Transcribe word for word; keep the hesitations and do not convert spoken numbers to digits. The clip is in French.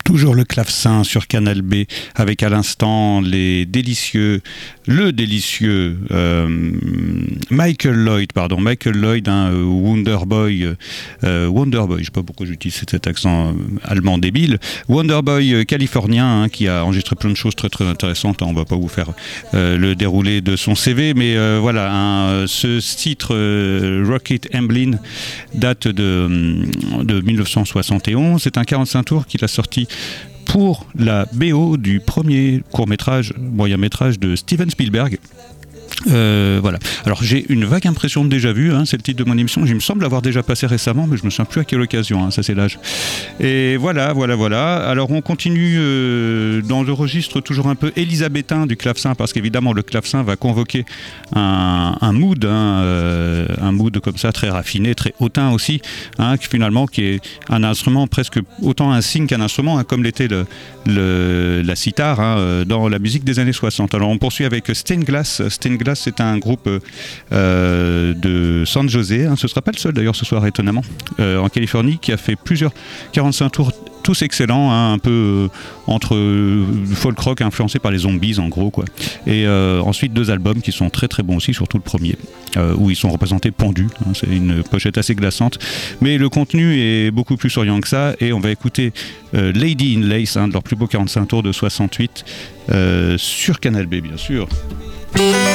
Toujours le clavecin sur Canal B, avec à l'instant les délicieux, le délicieux euh, Michael Lloyd, pardon, Michael Lloyd, hein, Wonderboy, euh, Wonderboy, je sais pas pourquoi j'utilise cet accent allemand débile, Wonderboy californien, hein, qui a enregistré plein de choses très très intéressantes. Hein, on va pas vous faire euh, le déroulé de son C V, mais euh, voilà, hein, ce titre euh, Rocket Amblin date de, de mille neuf cent soixante et onze. C'est un quarante-cinq tours qu'il a sorti pour la B O du premier court-métrage, moyen-métrage de Steven Spielberg. Euh, voilà. Alors j'ai une vague impression de déjà vu, hein, c'est le titre de mon émission. Il me semble l'avoir déjà passé récemment, mais je me souviens plus à quelle occasion. Hein, ça c'est l'âge. Et voilà, voilà, voilà. Alors on continue euh, dans le registre toujours un peu élisabétain du clavecin, parce qu'évidemment le clavecin va convoquer un, un mood, hein, euh, un mood comme ça très raffiné, très hautain aussi, hein, qui finalement qui est un instrument presque autant un signe qu'un instrument, hein, comme l'était le, le, la sitar, hein, dans la musique des années soixante. Alors on poursuit avec Stained Glass. Stained Glass, c'est un groupe euh, de San José, hein, ce ne sera pas le seul d'ailleurs ce soir étonnamment, euh, en Californie, qui a fait plusieurs quarante-cinq tours, tous excellents, hein, un peu euh, entre euh, folk rock influencé par les Zombies en gros, quoi. Et euh, ensuite deux albums qui sont très très bons aussi, surtout le premier, euh, où ils sont représentés pendus, hein, c'est une pochette assez glaçante, mais le contenu est beaucoup plus souriant que ça, et on va écouter euh, Lady in Lace, hein, de leur plus beau quarante-cinq tours de soixante-huit, euh, sur Canal B bien sûr.